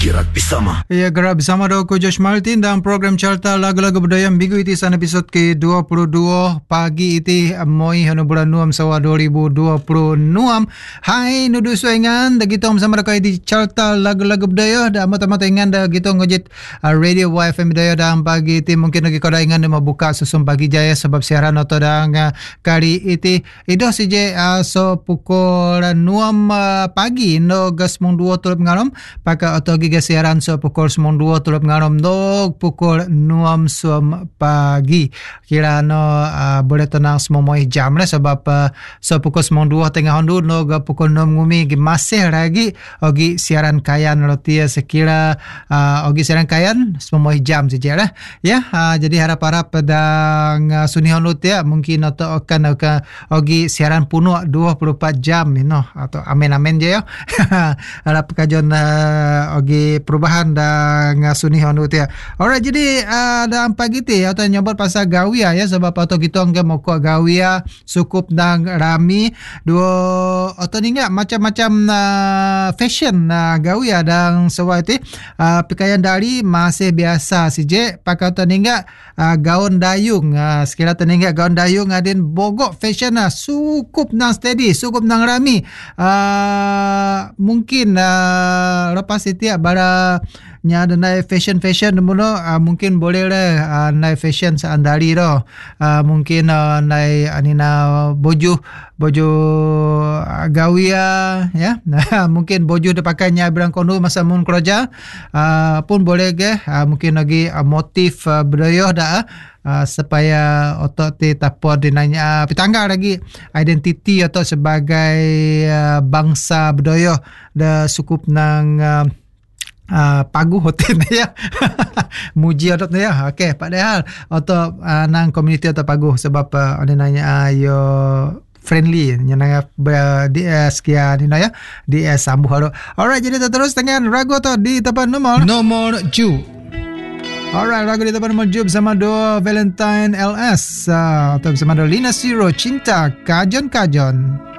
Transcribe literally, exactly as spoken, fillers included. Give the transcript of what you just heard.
Gerak Bersama. Ya, Gerak Bersama dengan aku Josh Martin dalam program Carta Lagu-Lagu Budaya minggu ini sana episod ke dua puluh dua pagi ini moi hanu bulan Nuam sawa dua ribu dua puluh enam. Hai nudu suengan dah kita bersama dengan di Carta Lagu-Lagu Budaya dah mata-mata ingan dah kita ngojit uh, Radio Y F M Budaya dalam pagi ini mungkin lagi kau dah ingan dah membuka susum pagi jaya sebab siaran atau dah uh, kali ini itu saja uh, so pukul enam uh, pagi no gas mung dua tulip ngalam pakai atau giga siaran so pukul sembilan dua tulip ngalam no pukul enam suam pagi kira no uh, boleh tenang semua moi jam lah sebab uh, so pukul sembilan dua tengah hondu no ga pukul enam ngumi gi masih lagi ogi siaran kayan rotia sekira uh, ogi siaran kayan semua moi jam saja lah ya uh, jadi harap-harap pedang uh, suni hondu ya mungkin atau akan akan ogi siaran penuh dua puluh empat jam you know, atau amin-amin je ya harap kajian uh, ogi perubahan dan suni hondu ya. Alright, jadi uh, dalam pagi ti atau nyobot pasal gawia ya sebab atau kita enggak mau kuat gawia cukup dan rami dua atau ni enggak macam-macam uh, fashion uh, gawia dan sewa itu uh, pakaian dari masih biasa saja pakai atau ni enggak uh, gaun dayung uh, sekira atau ni enggak gaun dayung adin bogok fashion uh, cukup dan steady cukup dan rami uh, mungkin uh, lepas itu ya bara nya ada naik fashion fashion dulu uh, mungkin boleh lah uh, naik fashion seandari dah uh, mungkin uh, naik anina boju boju uh, gawia ya mungkin boju dia pakainya berang kono masa mun kerja uh, pun boleh ke uh, mungkin lagi uh, motif uh, budaya dah uh, supaya otot ti tapor dinanya uh, pitangga lagi identiti atau sebagai uh, bangsa budaya dah cukup nang uh, Uh, pagu hotel ya muji atau ya okey padahal atau uh, nang community atau pagu sebab uh, ada nanya uh, yo friendly yang nanya uh, D S kia ni ya D S sambuh halo. Alright, jadi terus dengan ragu atau di tempat nomor nomor tujuh. Alright, ragu di tempat nomor tujuh bersama dua Valentine L S uh, atau bersama dua Lina Siro Cinta Kajon Kajon.